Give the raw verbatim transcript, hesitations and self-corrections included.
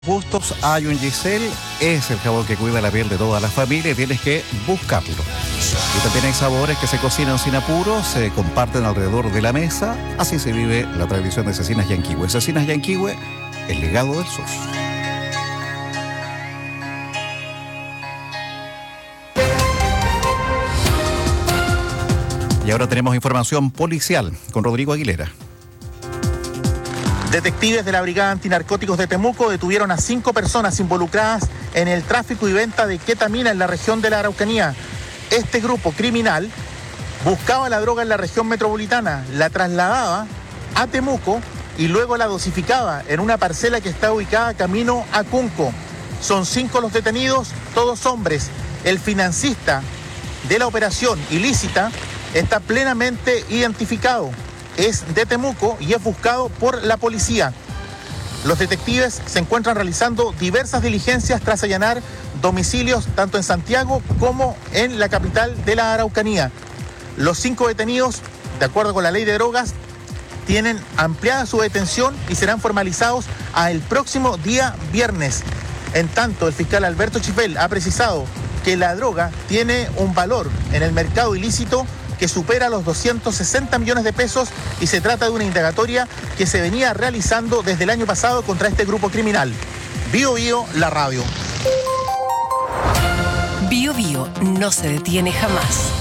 Bustos Ayun Giselle es el jabón que cuida la piel de toda la familia y tienes que buscarlo. Y también hay sabores que se cocinan sin apuro, se comparten alrededor de la mesa. Así se vive la tradición de Cecinas Yanquihue. Cecinas Yanquihue, el legado del sur. Y ahora tenemos información policial con Rodrigo Aguilera. Detectives de la Brigada Antinarcóticos de Temuco detuvieron a cinco personas involucradas en el tráfico y venta de ketamina en la región de la Araucanía. Este grupo criminal buscaba la droga en la región metropolitana, la trasladaba a Temuco y luego la dosificaba en una parcela que está ubicada camino a Cunco. Son cinco los detenidos, todos hombres. El financista de la operación ilícita está plenamente identificado. Es de Temuco y es buscado por la policía. Los detectives se encuentran realizando diversas diligencias tras allanar domicilios tanto en Santiago como en la capital de la Araucanía. Los cinco detenidos, de acuerdo con la ley de drogas, tienen ampliada su detención y serán formalizados el próximo día viernes. En tanto, el fiscal Alberto Chifel ha precisado que la droga tiene un valor en el mercado ilícito que supera los doscientos sesenta millones de pesos y se trata de una indagatoria que se venía realizando desde el año pasado contra este grupo criminal. Bio Bio, la radio. Bio Bio no se detiene jamás.